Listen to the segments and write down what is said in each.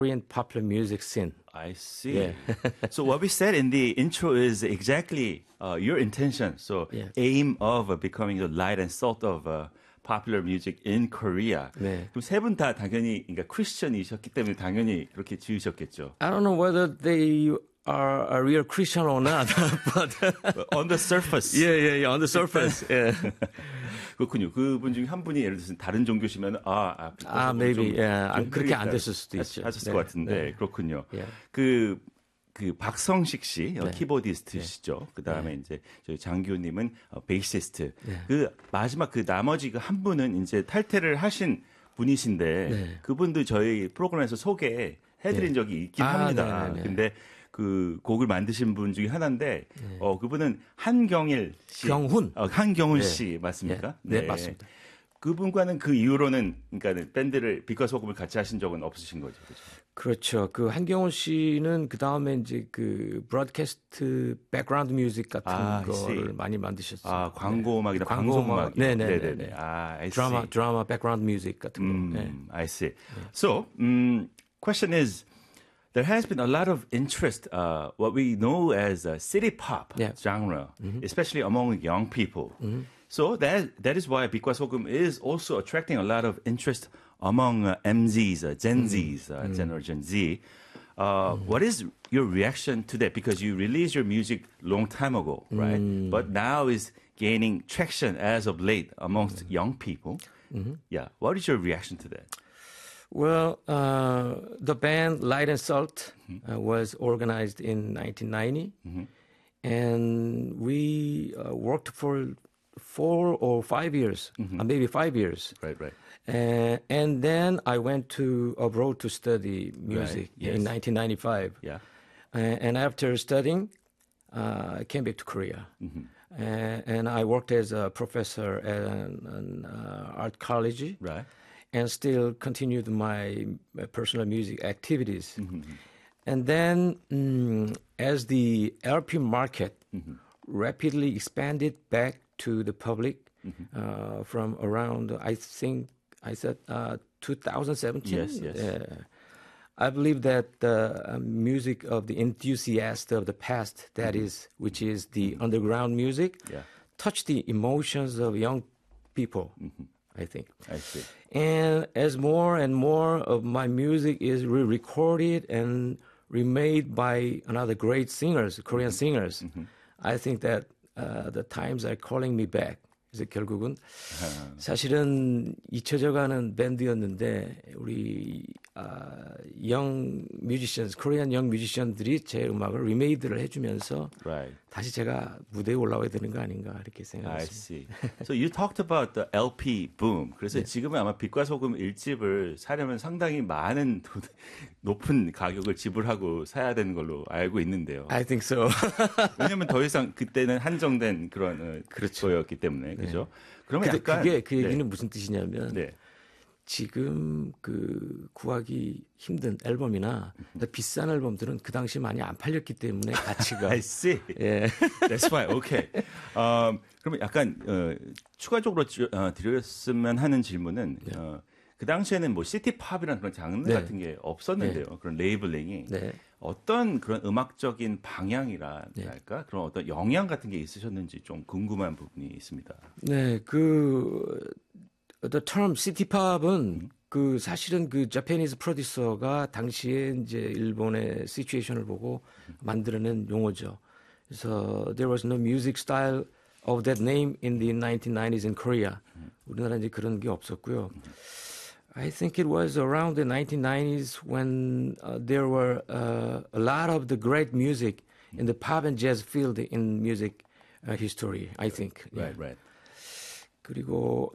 Korean popular music scene. I see. Yeah. So what we said in the intro is exactly your intention. So Yeah. aim of becoming the light and salt of popular music in Korea. 네. 그럼 세 분 다 당연히 그러니까 크리스천이셨기 때문에 당연히 그렇게 지으셨겠죠. I don't know whether they are a real Christian or not, but On the surface. yeah, on the surface. Yeah. 그렇군요. 그분 중에 한 분이 예를 들어서 다른 종교시면 maybe 그렇게 안 됐을 수도 있죠. 하셨을 것 같은데 그렇군요. Yeah. 그 박성식 씨 키보디스트시죠. 그 다음에 이제 저희 장규님은 베이시스트. 그 마지막 그 나머지 그 한 분은 이제 탈퇴를 하신 분이신데 그분도 저희 프로그램에서 소개해드린 적이 있긴 합니다. 네네네. 근데 그 곡을 만드신 분 중에 하나인데 그분은 한경일 씨, 한경훈 씨 맞습니까? 네, 맞습니다. 그분과는 그 이후로는 그러니까 밴드를 빛과 소금을 같이 하신 적은 없으신 거죠, 그렇죠? 그렇죠. 그 한경훈 씨는 그 다음에 이제 그 브로드캐스트 백그라운드 뮤직 같은 거를 많이 만드셨어요. 아, 광고 음악이나 방송 음악. 네네네. 아, I see. 드라마 백그라운드 뮤직 같은 거. 네. I see. So, question is. There has been a lot of interest, what we know as city pop genre, especially among young people. So that is why 빛과 소금 is also attracting a lot of interest among MZs, Gen Zs, Generation Z. What is your reaction to that? Because you released your music long time ago, right? But now is gaining traction as of late amongst young people. Yeah, what is your reaction to that? Well, the band Light and Salt was organized in 1990, and we worked for 4 or 5 years, maybe 5 years. Right. And then I went abroad to study music in 1995. Yeah. And after studying, I came back to Korea. And I worked as a professor at an art college. Right. And still continued my personal music activities. And then as the LP market rapidly expanded back to the public from around, I think I said 2017. Yes. I believe that the music of the enthusiast of the past, which is the underground music, touched the emotions of young people. I think. I see. And as more and more of my music is re-recorded and remade by another great singers, Korean singers, I think that the times are calling me back. 그래서 결국은 사실은 잊혀져가는 밴드였는데 우리 young musicians, Korean young musician들이 제 음악을 리메이드를 해주면서 다시 제가 무대에 올라와야 되는 거 아닌가 이렇게 생각했습니다. I see. So you talked about the LP boom. 그래서 지금은 아마 빛과 소금 1집을 사려면 상당히 많은 높은 가격을 지불하고 사야 되는 걸로 알고 있는데요. I think so. 왜냐하면 더 이상 그때는 한정된 그런 거였기 때문에 그죠? 그러면 약간 그게 그 얘기는 무슨 뜻이냐면 지금 그 구하기 힘든 앨범이나 비싼 앨범들은 그 당시 많이 안 팔렸기 때문에 가치가. I see. That's why. Okay. 그러면 약간 추가적으로 드렸으면 하는 질문은 그 당시에는 뭐 시티팝이라는 그런 장르 같은 게 없었는데요. 그런 레이블링이. 어떤 그런 음악적인 방향이랄까 그런 어떤 영향 같은 게 있으셨는지 좀 궁금한 부분이 있습니다. 네, the term 시티팝은 그 사실은 그 Japanese 프로듀서가 당시에 이제 일본의 시츄에이션을 보고 만들어낸 용어죠. 그래서 there was no music style of that name in the 1990s in Korea. 우리나라 이제 그런 게 없었고요. I think it was around the 1990s when there were a lot of the great music in the pop and jazz field in music history, I think. Right. 그리고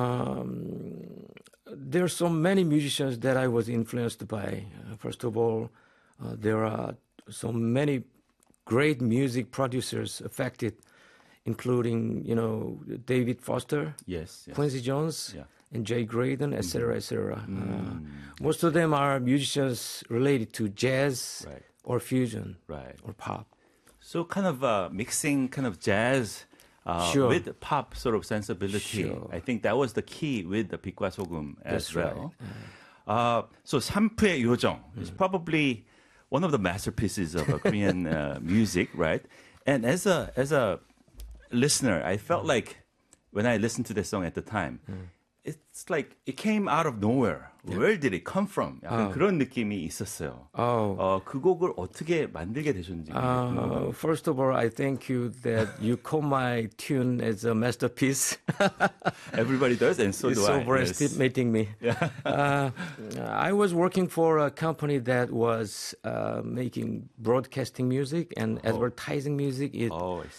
there are so many musicians that I was influenced by. First of all, there are so many great music producers affected, including, David Foster, Quincy Jones, and Jay Graydon, etc., etc. Most of them are musicians related to jazz or fusion or pop. So kind of mixing kind of jazz with pop sort of sensibility. I think that was the key with the 빛과 소금 as well. So 샴푸의 요정 is probably one of the masterpieces of Korean music, right? And as a listener, I felt like when I listened to the song at the time, it's like it came out of nowhere. Where did it come from? 약간 그런 느낌이 있었어요. 그 곡을 어떻게 만들게 되셨는지. First of all, I thank you that you call my tune as a masterpiece. Everybody does, and so do I. It's overestimating me. I was working for a company that was making broadcasting music and advertising music in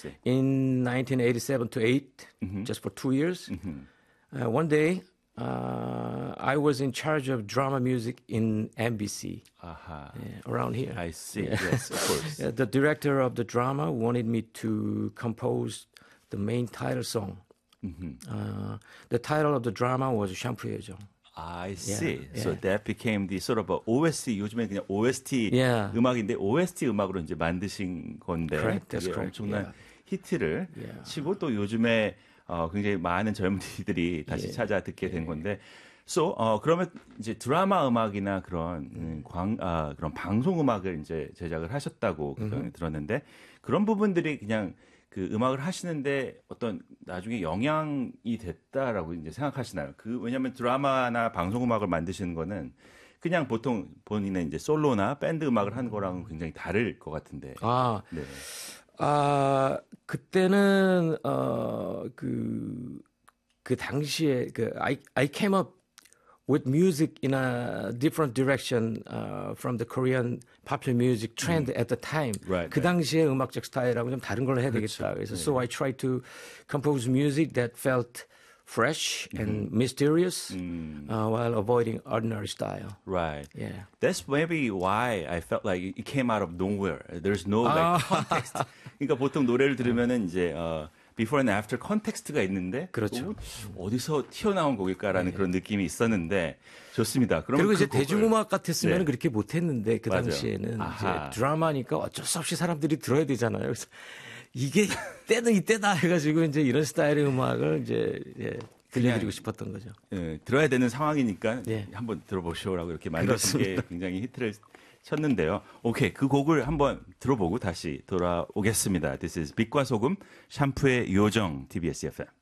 1987 to 8, just for 2 years. One day, I was in charge of drama music in MBC around here. I see. Yes, of course. The director of the drama wanted me to compose the main title song. The title of the drama was 샴푸의 요정. I see. So that became the sort of a OST. 요즘에 그냥 OST 음악인데 OST 음악으로 이제 만드신 건데 Correct. That's correct. 엄청난 히트를 치고 또 요즘에 굉장히 많은 젊은이들이 다시 찾아 듣게 된 건데, so 그러면 이제 드라마 음악이나 그런 그런 방송 음악을 이제 제작을 하셨다고 들었는데 그런 부분들이 그냥 그 음악을 하시는데 어떤 나중에 영향이 됐다라고 이제 생각하시나요? 왜냐하면 드라마나 방송 음악을 만드시는 거는 그냥 보통 본인의 이제 솔로나 밴드 음악을 하는 거랑은 굉장히 다를 것 같은데. 네. 그때는 그 당시에 I came up with music in a different direction from the Korean popular music trend at the time. 그 당시에 음악적 스타일하고 좀 다른 걸 해야 되겠다. 그래서 so I tried to compose music that felt fresh and mysterious while avoiding ordinary style. Right. Yeah. That's maybe why I felt like it came out of nowhere. There's no like context. 그러니까 보통 노래를 들으면은 이제 before and after 컨텍스트가 있는데 그렇죠. 어디서 튀어나온 곡일까라는 그런 느낌이 있었는데 좋습니다. 그리고 이제 대중음악 같았으면 그렇게 못했는데 그 당시에는 이제 드라마니까 어쩔 수 없이 사람들이 들어야 되잖아요. 그래서 이게 때는 이때다 해가지고 이제 이런 스타일의 음악을 이제 들려드리고 싶었던 거죠. 들어야 되는 상황이니까 한번 들어보시오라고 이렇게 만드신 게 굉장히 히트를 쳤는데요. 오케이, 그 곡을 한번 들어보고 다시 돌아오겠습니다. This is 빛과 소금 샴푸의 요정 TBS FM.